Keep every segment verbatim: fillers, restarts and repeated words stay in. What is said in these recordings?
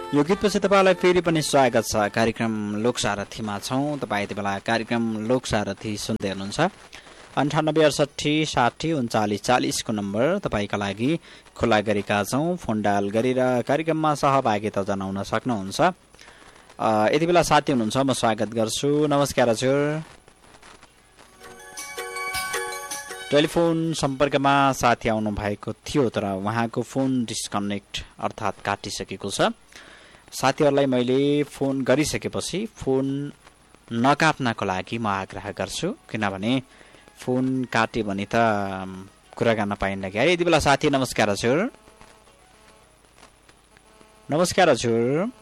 यो गीतपछि तपाईँलाई फेरि पनि स्वागत छ। कार्यक्रम लोकसारथीमा छौँ। तपाईँ यति बेला कार्यक्रम लोकसारथी सुन्दै हुनुहुन्छ। अन्ठानब्बे अडसठी साठी उन्चालिस चालिसको नम्बर तपाईँका लागि खुला गरेका छौँ। फोन डायल गरेर कार्यक्रममा सहभागिता जनाउन सक्नुहुन्छ। यति बेला साथी हुनुहुन्छ, म स्वागत गर्छु। नमस्कार हजुर। टेलिफोन सम्पर्कमा साथी आउनु भएको थियो तर उहाँको फोन डिस्कनेक्ट अर्थात् काटिसकेको छ। साथीहरूलाई मैले फोन गरिसकेपछि फोन नकाट्नको लागि म आग्रह गर्छु, किनभने फोन काट्यो भने त कुरा गर्न पाइन्न क्या। यति बेला साथी नमस्कार हजुर। नमस्कार हजुर।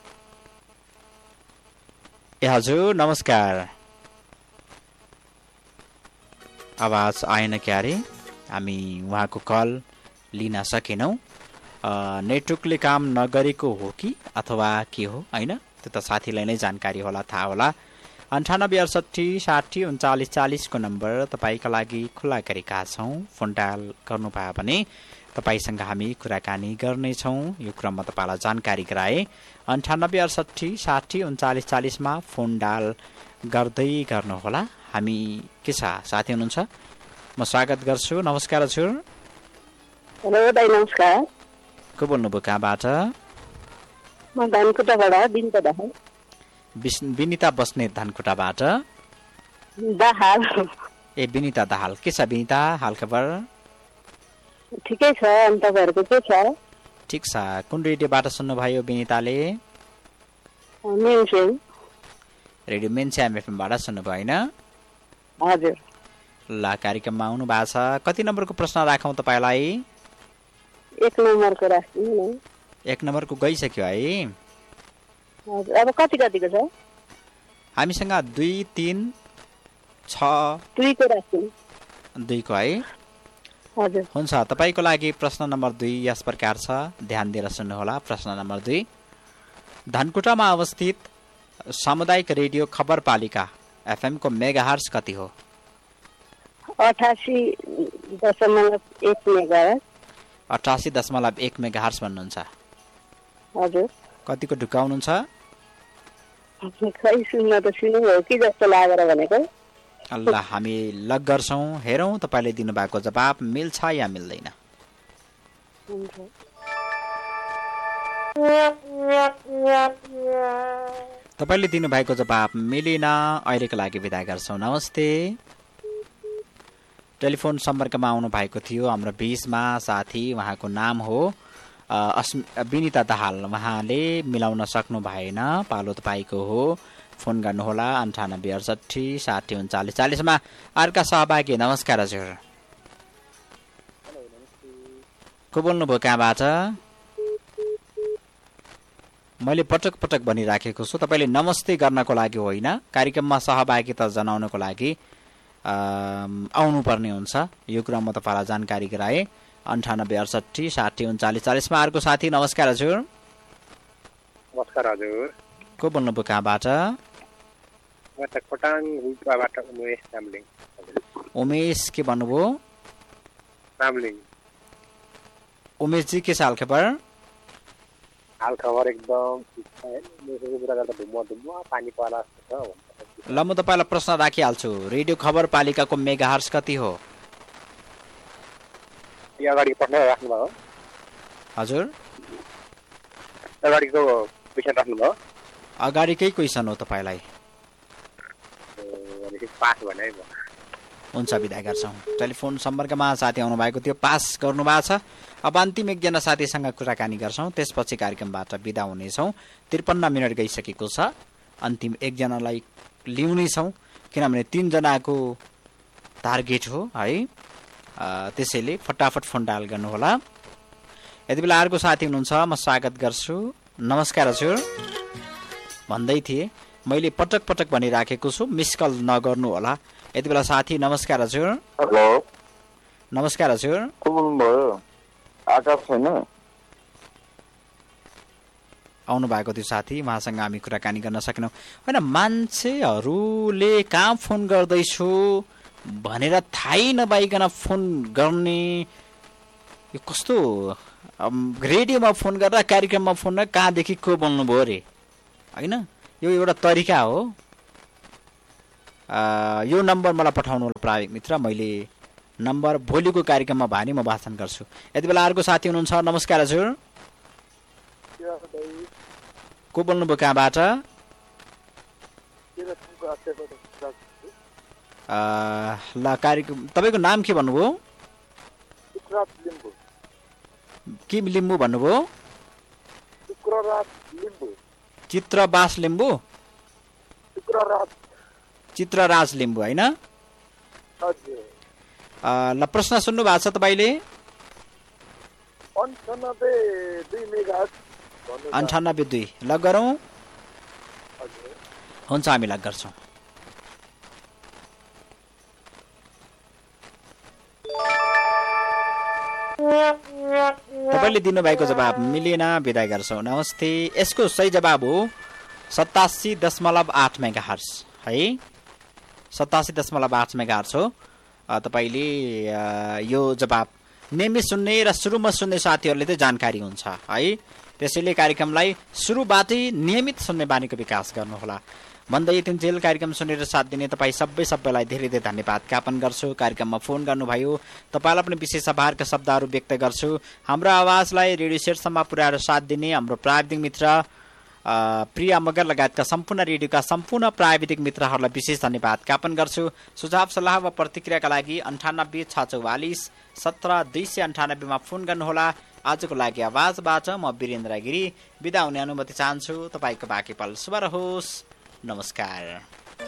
ए हजुर नमस्कार। आवाज आएन क्यारे, हामी उहाँको कल लिन सकेनौँ। नेटवर्कले काम नगरेको हो कि अथवा के हो, होइन, त्यो त साथीलाई नै जानकारी होला, थाहा होला। अन्ठानब्बे अडसठी साठी उन्चालिस चालिसको नम्बर तपाईँका लागि खुला गरेका छौँ। फोन डायल गर्नुभयो भने तपाईँसँग हामी कुराकानी गर्नेछौँ। यो क्रममा तपाईँलाई जानकारी गराए अन्ठानब्बे अडसठी साठी उन्चालिस चालिसमा फोन डायल गर्दै गर्नुहोला। हामी के छ, साथी हुनुहुन्छ, म स्वागत गर्छु। नमस्कार हजुर। हेलो दाइ नमस्कार। को बोल्नुभयो, कहाँबाट? म धनकुटाबाट बिनिता दाहाल। बिनिता बस्ने धनकुटाबाट दाहाल। ए बिनिता दाहाल, के छ बिनिता हालखबर? ठिकै छ, अनि तपाईँहरूको के छ? ठिक छ। कुन रेडियोबाट सुन्नुभयो बिनिताले? मेनसेम रेडियो मेनसेम एफएमबाट सुन्नुभयो होइन? हजुर। ल, कार्यक्रममा आउनु भएको छ। कति नम्बरको प्रश्न राखौँ तपाईँलाई? एक नम्बरको राख्नु न। एक नम्बरको गइसक्यो है? हजुर। अब कति कतिको छ? हामीसँग दुई तिन छ दुईको राख्नु। दुईको है? हजुर। हुन्छ, तपाईँको लागि प्रश्न नम्बर दुई यस प्रकार छ, ध्यान दिएर सुन्नुहोला। प्रश्न नम्बर दुई, धनकुटामा अवस्थित सामुदायिक रेडियो खबरपालिका एफएमको मेगाहर्ज कति हो? अठासी दशमलव एक मेगाहर्ज। अठासी दशमलव एक मेगाहर्ज भन्नुहुन्छ? हजुर। कतिको ढुकाउनुहुन्छ? खै सुन्न त सुन्नु हो कि जस्तो लागेर भनेको। अल्लाह, हामी लग गर्छौँ, हेरौँ तपाईँले दिनुभएको जवाब मिल्छ या मिल्दैन। तपाईँले दिनुभएको जवाब मिलेन। अहिलेको लागि बिदा गर्छौँ, नमस्ते। टेलिफोन सम्पर्कमा आउनु भएको थियो हाम्रो बिचमा साथी, उहाँको नाम हो बिनिता दाहाल। उहाँले मिलाउन सक्नु भएन, पालो तपाईँको हो। फोन गर्नुहोला अन्ठानब्बे अडसठी साठी उन्चालिस चालिसमा। अर्का सहभागी नमस्कार हजुर। को बोल्नुभयो, कहाँबाट? मैले पटक पटक भनिराखेको छु, तपाईँले नमस्ते गर्नको लागि होइन, कार्यक्रममा सहभागिता जनाउनको लागि आउनुपर्ने हुन्छ। यो कुरा म तपाईँलाई जानकारी गराएँ। अन्ठानब्बे अडसठी साठी उन्चालिस चालिसमा अर्को साथी नमस्कार हजुर। नमस्कार हजुर। को बोल्नुभयो, कहाँबाट? उमेश, के भन्नुभयो? उमेशजी के छ हालखबर? हालखबर एकदम ठिक छ। पानी पर्ला छ। ल, म तपाईँलाई प्रश्न राखिहाल्छु। रेडियो खबरपालिकाको मेगाहर्ज कति हो? अगाडि प्रश्न राख्नुभयो? हजुर, अगाडिको क्वेसन राख्नुभयो? अगाडिकै क्वेसन हो तपाईँलाई। पास भने हुन्छ, बिदा गर्छौँ। टेलिफोन सम्पर्कमा साथी आउनु भएको थियो, पास गर्नुभएको छ। अब अन्तिम एकजना साथीसँग कुराकानी गर्छौँ, त्यसपछि कार्यक्रमबाट बिदा हुनेछौँ। त्रिपन्न मिनट गइसकेको छ। अन्तिम एकजनालाई ल्याउनेछौँ, किनभने तिनजनाको टार्गेट हो है। त्यसैले फटाफट फोन डायल गर्नुहोला। यति बेला अर्को साथी हुनुहुन्छ, म स्वागत गर्छु। नमस्कार हजुर। भन्दै थिएँ, मैले पटक पटक भनिराखेको छु, मिस कल नगर्नु होला। यति बेला साथी नमस्कार हजुर। हेलो नमस्कार हजुर। को बोल्नुभयो? आकाश छैन? आउनु भएको थियो साथी, उहाँसँग हामी कुराकानी गर्न सकेनौँ। होइन, मान्छेहरूले कहाँ फोन गर्दैछु भनेर थाहै नपाइकन फोन गर्ने यो कस्तो रेडियोमा फोन गर्दा कार्यक्रममा फोन गरेर कहाँदेखि को बोल्नुभयो अरे होइन यो एउटा तरिका हो यो नम्बर मलाई पठाउनु होला प्राविधिक मित्र मैले नम्बर भोलिको कार्यक्रममा भने म भाषण गर्छु यति बेला अर्को साथी हुनुहुन्छ नमस्कार हजुर को बोल्नुभयो कहाँबाट ल कार्यक्रम तपाईँको नाम के भन्नुभयो के लिम्बू भन्नुभयो चित्रबास लिम्बू चित्रराज लिम्बू होइन ल प्रश्न सुन्नु भएको छ तपाईँले अन्ठानब्बे दुई ल गरौँ हुन्छ हामी ल गर्छौँ तपाईँले दिनुभएको जवाब मिलेन विदा गर्छौँ नमस्ते यसको सही जवाब हो सतासी दशमलव आठ मेगा हर्स है सतासी दशमलव आठ मेगा हर्स हो तपाईँले यो जवाब नियमित सुन्ने र सुरुमा सुन्ने साथीहरूले चाहिँ जानकारी हुन्छ है त्यसैले कार्यक्रमलाई सुरुबाटै नियमित सुन्ने बानीको विकास गर्नुहोला भन्दै तिनजेल कार्यक्रम सुनेर साथ दिने तपाईँ सबै सबैलाई धेरै धेरै धन्यवाद ज्ञापन गर्छु कार्यक्रममा फोन गर्नुभयो तपाईँलाई पनि विशेष आभारका शब्दहरू व्यक्त गर्छु हाम्रो आवाजलाई रेडियो सेटसम्म पुर्याएर साथ दिने हाम्रो प्राविधिक मित्र प्रिया मगर लगायतका सम्पूर्ण रेडियोका सम्पूर्ण प्राविधिक मित्रहरूलाई विशेष धन्यवाद ज्ञापन गर्छु सुझाव सल्लाह वा प्रतिक्रियाका लागि अन्ठानब्बे छ चौवालिस सत्र दुई सय अन्ठानब्बेमा फोन गर्नुहोला आजको लागि आवाजबाट म वीरेन्द्र गिरी बिदा हुने अनुमति चाहन्छु तपाईँको बाँकी पल शुभ रहोस् नमस्कार।